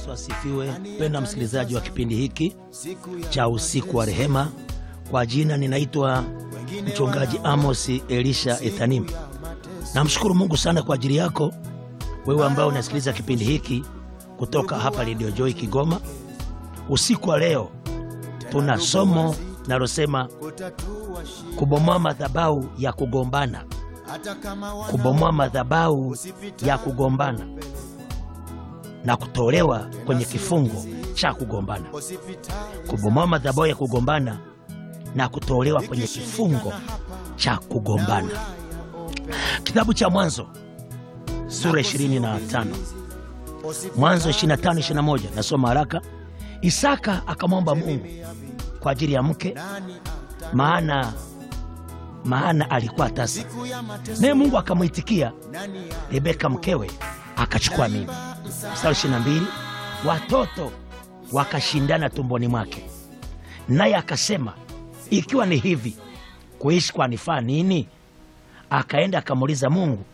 Yesu asifiwe. Penda msikilizaji wa kipindi hiki cha usiku wa rehema. Kwa jina ninaitwa mchungaji Amos Elisha Etanim. Namshukuru Mungu sana kwa ajili yako wewe ambao unasikiliza kipindi hiki kutoka hapa Radio Joy Kigoma. Usiku wa leo tuna somo nalosema kubomoa madhabahu ya kugombana. Kubomoa madhabahu ya kugombana na kutolewa kwenye kifungo cha kugombana. Kubomoa madhabahu ya kugombana na kutolewa kwenye kifungo cha kugombana. Kitabu cha Mwanzo sura 25. Mwanzo 25:21 nasoma haraka. Isaka akamwomba Mungu kwa ajili ya mke, maana alikuwa tasa. Naye Mungu akamuitikia, Rebeka mkewe akachukua mimba. Mstari 22, watoto wakashindana tumboni mwake. Naye akasema, ikiwa ni hivi, kuishi kwanifaa nini? Akaenda akamuuliza Mungu.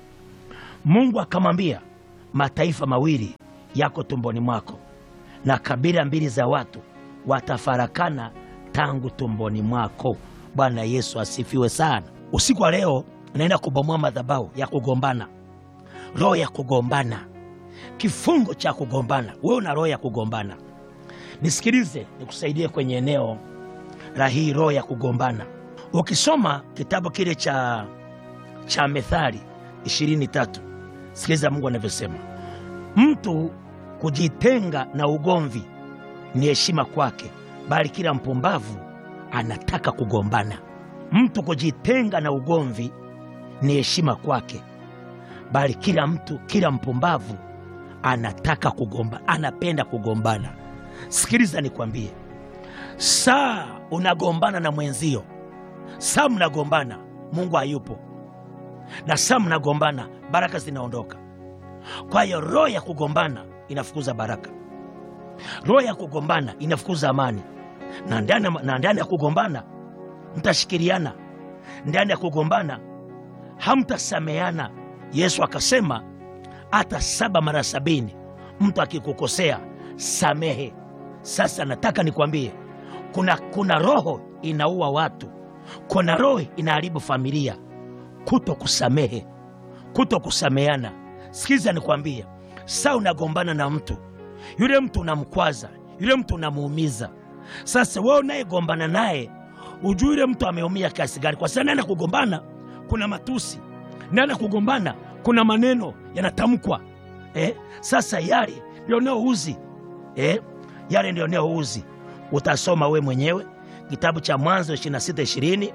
Mungu akamwambia, mataifa mawili yako tumboni mwako, na kabila mbili za watu watafarakana tangu tumboni mwako. Bwana Yesu asifiwe sana. Usiku wa leo naenda kubomoa madhabahu ya kugombana. Roho ya kugombana, kifungo cha kugombana. Wewe una roho ya kugombana, nisikilize nikusaidie kwenye eneo la hii roho ya kugombana. Ukisoma kitabu kile cha Methali 23, sikiliza Mungu anavyosema. Mtu kujitenga na ugomvi ni heshima kwake, bali kila mpumbavu anataka kugombana. Mtu kujitenga na ugomvi ni heshima kwake, bali kila mpumbavu anataka kugombana, anapenda kugombana. Sikiliza nikwambie, saa unagombana na mwenzio, saa mnagombana Mungu hayupo, na saa mnagombana baraka zinaondoka. Kwa hiyo roho ya kugombana inafukuza baraka, roho ya kugombana inafukuza amani. Na ndani ya kugombana mtashikiliana, ndani ya kugombana hamtasameana. Yesu akasema hata 7 mara 70 mtu akikukosea samehe. Sasa nataka nikwambie, kuna roho inaua watu, kuna roho inaharibu familia, kutokusamehe, kutokusameana. Sikiza nikwambie, saa unagombana na mtu, yule mtu unamkwaza, yule mtu unamuumiza. Sasa wewe unayegombana naye ujue yule mtu ameumia kiasi gani. Kwa sababu nani kugombana kuna matusi, nani kugombana kuna maneno yanatamkwa. Sasa yale ndio neouzi, yale ndio neouzi. Utasoma we mwenyewe kitabu cha Mwanzo 26:20,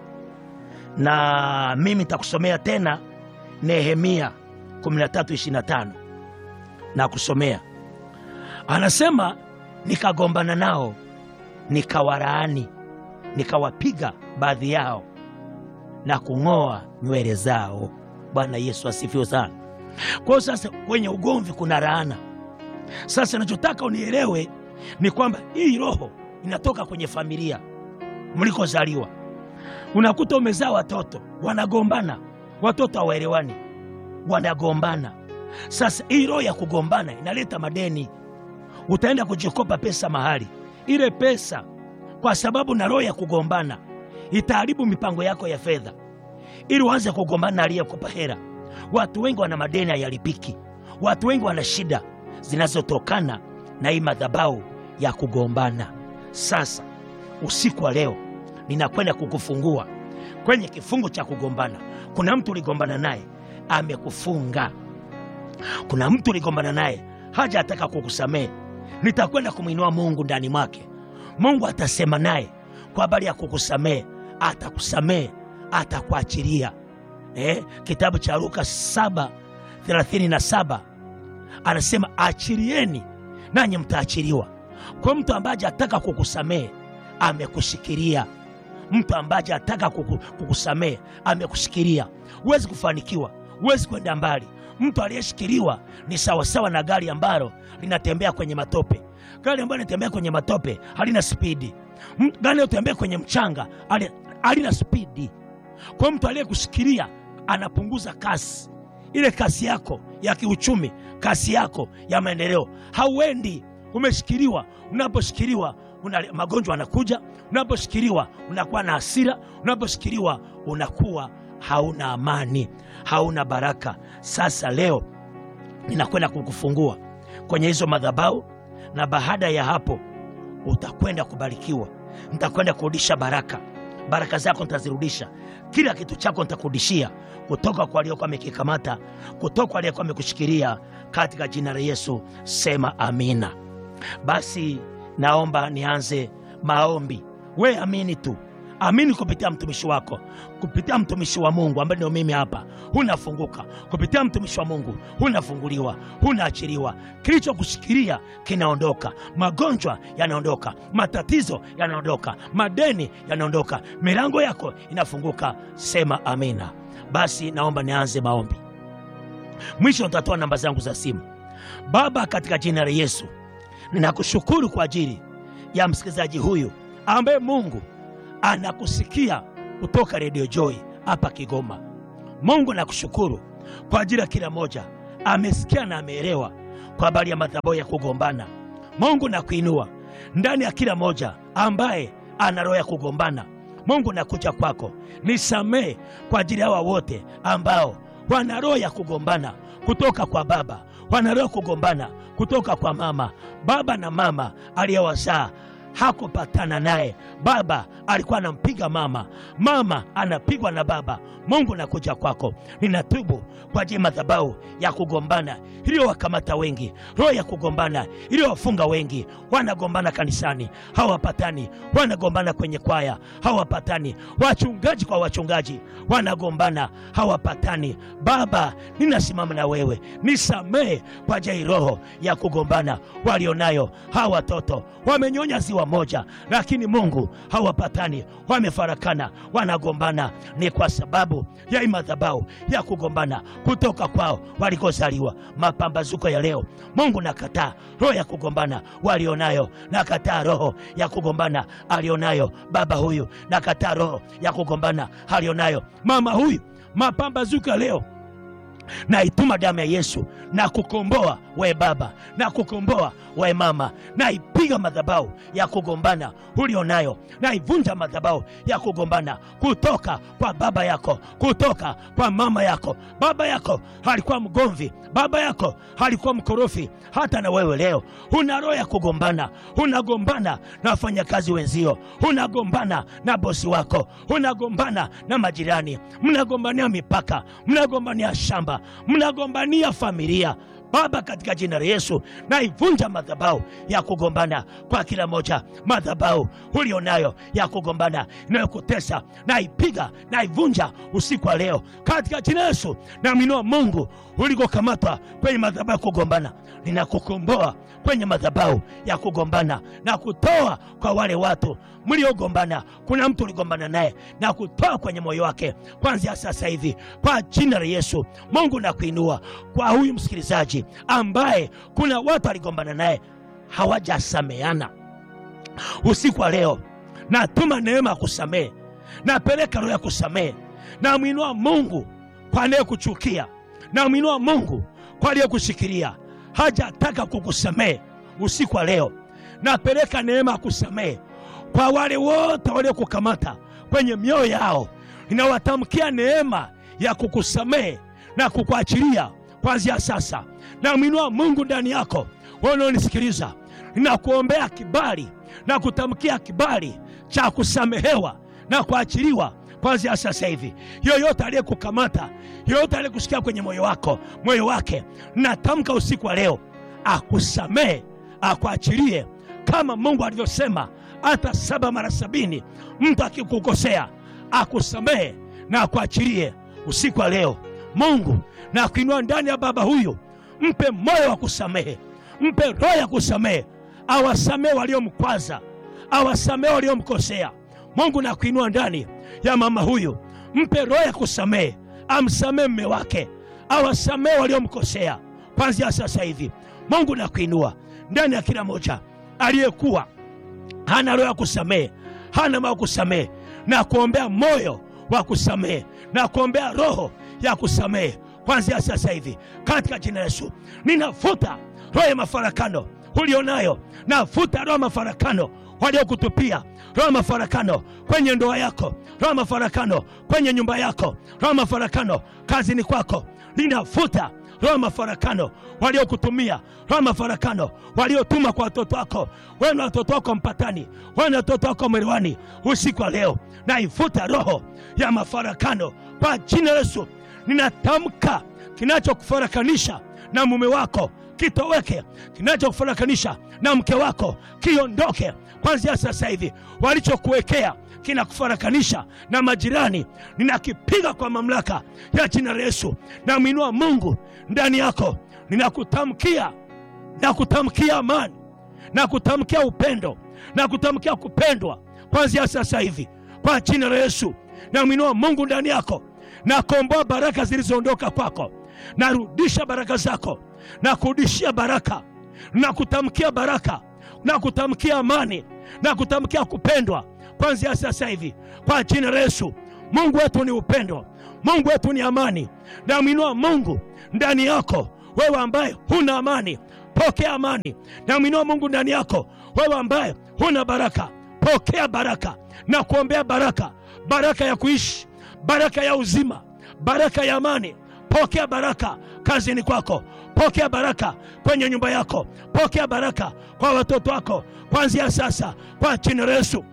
na mimi nitakusomea tena Nehemia 13:25 na kusomea. Anasema, nikagombana nao, nikawalaani, nikawapiga baadhi yao na kung'oa nywele zao. Bwana Yesu asifiwe sana. Kwa sasa kwenye ugomvi kuna laana. Sasa ninachotaka unielewe ni kwamba hii roho inatoka kwenye familia mlikozaliwa. Unakuta umezaa watoto wanagombana, watoto hawaelewani, wanagombana. Sasa hii roho ya kugombana inaleta madeni. Utaenda kujikopa pesa mahali, ile pesa kwa sababu na roho ya kugombana itaharibu mipango yako ya fedha, ili uanze kugombana na aliyekopa hela. Watu wengi wana madeni hayalipiki, watu wengi wana shida zinazotokana na hii madhabahu ya kugombana. Sasa usiku wa leo ninakwenda kukufungua kwenye kifungo cha kugombana. Kuna mtu uligombana naye amekufunga, kuna mtu uligombana naye haja ataka kukusamehe. Nitakwenda kumwinua Mungu ndani mwake. Mungu atasema naye kwa habari ya kukusamehe, atakusamehe, atakuachilia. Kitabu cha Luka 7:37 anasema, achilieni nanyi mtaachiliwa. Kwa mtu ambaye ataka kukusamehe amekushikilia, mtu ambaye ataka kukusamehe amekushikilia. Huwezi kufanikiwa, huwezi kwenda mbali. Mtu aliyeshikiliwa ni sawasawa na gari ambalo linatembea kwenye matope. Gari ambalo linatembea kwenye matope halina spidi. Gari linatembea kwenye mchanga halina spidi. Kwa mtu aliyekushikilia anapunguza kasi ile kasi yako ya kiuchumi, kasi yako ya maendeleo. Hauendi, umeshikiliwa. Unaposhikiliwa magonjwa yanakuja, unaposhikiliwa unakuwa na hasira, unaposhikiliwa unakuwa hauna amani, hauna baraka. Sasa leo ninakwenda kukufungua kwenye hizo madhabahu, na baada ya hapo utakwenda kubarikiwa. Nitakwenda kurudisha baraka. Baraka zako nitazirudisha. Kila kitu chako nitakurudishia kutoka kwa aliyokuwa amekikamata, kutoka kwa aliyokuwa amekushikilia, katika jina la Yesu. Sema amina. Basi naomba nianze maombi. We amini tu. Amini kupitia mtumishi wako, kupitia mtumishi wa Mungu ambaye ndio mimi hapa. Unafunguka kupitia mtumishi wa Mungu, unafunguliwa, unaachiliwa. Kilichokushikilia kinaondoka, magonjwa yanaondoka, matatizo yanaondoka, madeni yanaondoka, milango yako inafunguka. Sema amina. Basi naomba nianze maombi. Mwisho nitatoa namba zangu za simu. Baba, katika jina la Yesu, ninakushukuru kwa ajili ya msikilizaji huyu ambaye Mungu anakusikia kutoka Radio Joy hapa Kigoma. Mungu nakushukuru kwa ajili ya kila moja amesikia na ameelewa kwa habari ya madhabahu ya kugombana. Mungu nakuinua ndani ya kila moja ambaye ana roho ya kugombana. Mungu nakuja kwako, nisamee kwa ajili ya hawa wote ambao wana roho ya kugombana kutoka kwa baba, wana roho ya kugombana kutoka kwa mama. Baba na mama aliyewazaa hakupatana naye. Baba alikuwa anampiga mama, mama anapigwa na baba. Mungu nakuja kwako, ninatubu kwa ajili ya madhabahu ya kugombana iliyowakamata wengi, roho ya kugombana iliyowafunga wengi. Wanagombana kanisani, hawapatani. Wanagombana kwenye kwaya, hawapatani. Wachungaji kwa wachungaji wanagombana, hawapatani. Baba, ninasimama na wewe, nisamee kwa ajili ya roho ya kugombana walionayo. Hawa watoto wamenyonya ziwa moja, lakini Mungu hawapatani, wamefarakana, wanagombana. Ni kwa sababu ya madhabahu ya kugombana kutoka kwao walikozaliwa. Mapambazuko ya leo, Mungu nakataa roho ya kugombana walionayo. Nakataa roho ya kugombana alionayo baba huyu, nakataa roho ya kugombana alionayo mama huyu. Mapambazuko ya leo, naituma damu ya Yesu na kukomboa we baba, na kukomboa we mama. Naipiga madhabahu ya kugombana ulionayo, naivunja madhabahu ya kugombana kutoka kwa baba yako, kutoka kwa mama yako. Baba yako alikuwa mgomvi, baba yako alikuwa mkorofi. Hata na wewe leo una roho ya kugombana. Unagombana na wafanyakazi wenzio, unagombana na bosi wako, unagombana na majirani, mnagombania mipaka, mnagombania shamba, mnagombania familia. Baba, katika jina la Yesu, naivunja madhabahu ya kugombana kwa kila moja. Madhabahu ulionayo ya kugombana inayokutesa, naipiga, naivunja usiku wa leo katika jina la Yesu. Naamini Mungu ulikokamatwa kwenye madhabahu ya kugombana, ninakukomboa kwenye madhabahu ya kugombana na kutoa kwa wale watu mliogombana. Kuna mtu uligombana naye na kutoa kwenye moyo wake kuanzia sasa hivi kwa jina la Yesu. Mungu nakuinua kwa huyu msikilizaji ambaye kuna watu aligombana naye hawajasameana. Usiku wa leo natuma neema ya kusamehe, napeleka roho ya kusamehe. Naamini Mungu kwa anayekuchukia, naamini Mungu kwa aliyekushikilia hajataka kukusamehe. Usiku wa leo napeleka neema ya kusamehe kwa wale wote waliokukamata kwenye mioyo yao. Ninawatamkia neema ya kukusamehe na kukuachilia kuanzia sasa. Naamini Mungu ndani yako. Wewe unanisikiliza, ninakuombea kibali na kutamkia kibali cha kusamehewa na kuachiliwa kuanzia sasa hivi. Yoyote aliyekukamata, yoyote aliyekusikia kwenye moyo wako, moyo wake, natamka usiku wa leo akusamehe, akuachilie, kama Mungu alivyosema hata 7 mara 70 mtu akikukosea akusamehe na akuachilie. Usiku wa leo Mungu na kuinua ndani ya baba huyu, mpe moyo wa kusamehe, mpe roho ya kusamehe. Awasamehe waliomkwaza, awasamehe waliomkosea. Mungu na kuinua ndani ya mama huyu, mpe roho ya kusamehe. Amsamehe mume wake, awasamehe waliomkosea kuanzia sasa hivi. Mungu na kuinua ndani ya kila moja aliyekuwa hana roho ya kusamehe, hana moyo wa kusamehe, na kuombea moyo wa kusamehe, na kuombea roho ya kusamehe kuanzia sasa hivi katika jina la Yesu. Ninafuta roho ya mafarakano ulionayo, nafuta roho ya mafarakano waliokutupia, roho ya mafarakano kwenye ndoa yako, roho ya mafarakano kwenye nyumba yako, roho ya mafarakano kazini kwako. Ninafuta roho ya mafarakano waliokutumia, roho ya mafarakano waliotuma kwa watoto wako. Wewe na watoto wako mpatani, wewe na watoto wako mwelewani. Usiku wa leo naifuta roho ya mafarakano kwa jina la Yesu. Ninatamka kinachokufarakanisha na mume wako kitoweke, kinachokufarakanisha na mke wako kiondoke kuanzia sasa hivi. Walichokuwekea kinakufarakanisha na majirani, ninakipiga kwa mamlaka ya jina la Yesu. Na mwinua Mungu ndani yako, ninakutamkia amani, na kutamkia upendo, na kutamkia kupendwa kuanzia sasa hivi kwa jina la Yesu. Na mwinua Mungu ndani yako, na komboa baraka zilizoondoka kwako, narudisha baraka zako, na kurudishia baraka, na kutamkia baraka, na kutamkia amani, na kutamkia kupendwa kuanzia sasa hivi kwa jina la Yesu. Mungu wetu ni upendo, Mungu wetu ni amani. Na mwinua Mungu ndani yako, wewe ambaye huna amani, pokea amani. Na mwinua Mungu ndani yako, wewe ambaye huna baraka, pokea baraka. Na kuombea baraka, baraka ya kuishi, baraka ya uzima, baraka ya amani. Pokea baraka kazini kwako, pokea baraka kwenye nyumba yako, pokea baraka kwa watoto wako kuanzia sasa kwa jina la Yesu.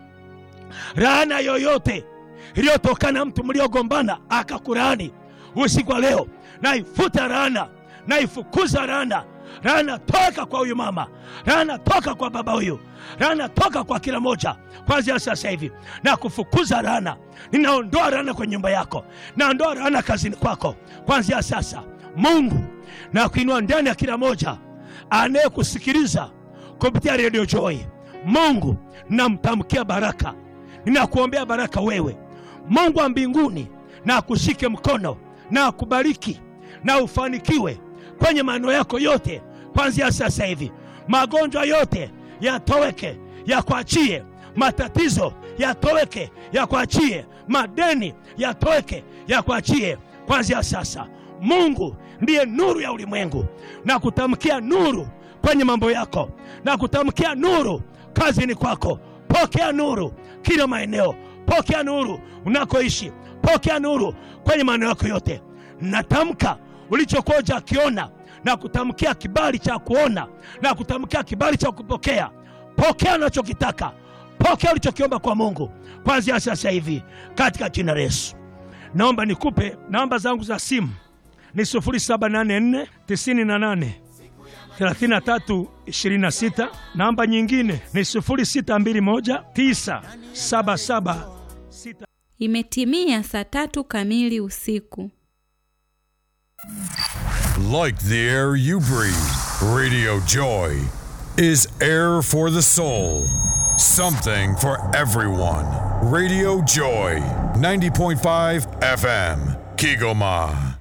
Laana yoyote iliyotokana mtu mliogombana akakulaani, usiku wa leo naifuta laana, naifukuza laana. Laana toka kwa huyu mama, laana toka kwa baba huyu, laana toka kwa kila moja kuanzia sasa hivi. Na kufukuza laana, ninaondoa laana kwenye nyumba yako, naondoa laana kazini kwako kuanzia sasa. Mungu na kuinua ndani ya kila moja anayekusikiliza kupitia Radio Joy. Mungu namtamkia baraka, ninakuombea baraka wewe. Mungu wa mbinguni na akushike mkono, na akubariki, na ufanikiwe kwenye maneno yako yote kuanzia sasa hivi. Magonjwa yote yatoweke, yakuachie. Matatizo yatoweke, yakuachie. Madeni yatoweke, yakuachie kuanzia sasa. Mungu ndiye nuru ya ulimwengu, na kutamkia nuru kwenye mambo yako, na kutamkia nuru kazini kwako. Pokea nuru kila maeneo, pokea nuru unakoishi, pokea nuru kwenye maneno yako yote. Natamka ulichokuwa hujakiona, na kutamkia kibali cha kuona, na kutamkia kibali cha kupokea. Pokea unachokitaka, pokea ulichokiomba kwa Mungu kuanzia sasa hivi katika jina la Yesu. Naomba nikupe namba zangu za simu, ni 0784 98 33 26. Namba nyingine ni 0621 977 6. Imetimia saa 3 kamili usiku. Like the air you breathe, Radio Joy is air for the soul. Something for everyone. Radio Joy, 90.5 FM, Kigoma.